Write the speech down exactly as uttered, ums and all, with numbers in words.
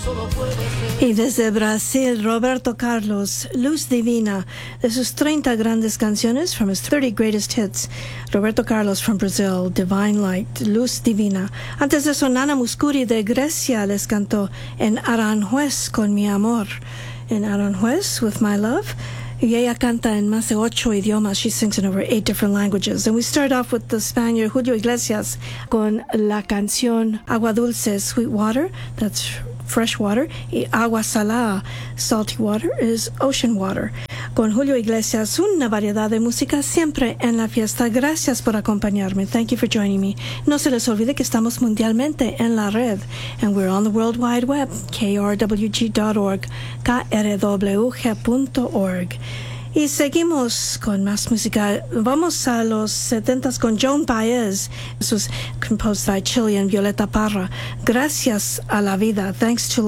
Y desde Brasil, Roberto Carlos, Luz Divina, de sus treinta grandes canciones, from his thirty greatest hits. Roberto Carlos from Brazil, Divine Light, Luz Divina. Antes de eso, Nana Mouskouri de Grecia les cantó En Aranjuez con mi amor. In Aranjuez with my love. Y ella canta en más de ocho idiomas. She sings in over eight different languages. And we start off with the Spaniard Julio Iglesias con la canción Agua Dulce, Sweet Water. That's fresh water. Y Agua Salada, salty water, is ocean water. Con Julio Iglesias, una variedad de música siempre en la fiesta. Gracias por acompañarme. Thank you for joining me. No se les olvide que estamos mundialmente en la red. And we're on the World Wide Web, K R W G dot org, K R W G punto org. Y seguimos con más música. Vamos a los setentas con Joan Baez. This was composed by Chilean Violeta Parra. Gracias a la vida. Thanks to